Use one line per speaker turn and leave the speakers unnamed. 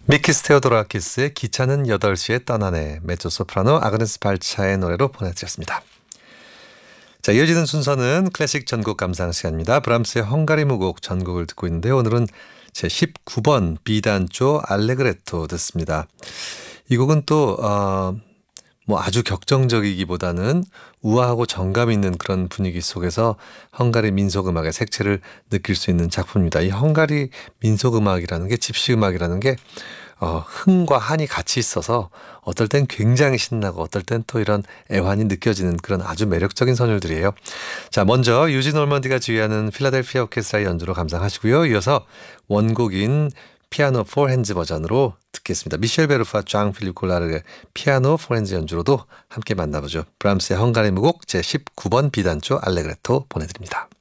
미키스 테오도라키스의 기차는 8시에 떠나네, 메조소프라노 아그네스 발차의 노래로 보내드렸습니다. 자, 이어지는 순서는 클래식 전곡 감상 시간입니다. 브람스의 헝가리 무곡 전곡을 듣고 있는데 오늘은 제 19번 B단조 알레그레토 듣습니다. 이 곡은 또 아주 격정적이기보다는 우아하고 정감 있는 그런 분위기 속에서 헝가리 민속음악의 색채를 느낄 수 있는 작품입니다. 이 헝가리 민속음악이라는 게, 집시음악이라는 게 흥과 한이 같이 있어서 어떨 땐 굉장히 신나고 어떨 땐 또 이런 애환이 느껴지는 그런 아주 매력적인 선율들이에요. 자, 먼저 유진 올먼디가 지휘하는 필라델피아 오케스트라의 연주로 감상하시고요. 이어서 원곡인 피아노 4핸즈 버전으로 듣겠습니다. 미셸 베르파, 장 필립 콜라르의 피아노 4핸즈 연주로도 함께 만나보죠. 브람스의 헝가리 무곡 제19번 B단조 알레그레토 보내드립니다.